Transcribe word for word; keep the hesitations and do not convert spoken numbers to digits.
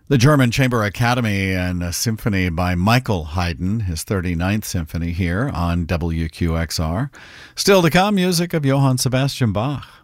The German Chamber Academy and a symphony by Michael Haydn, his thirty-ninth symphony here on W Q X R. Still to come, music of Johann Sebastian Bach.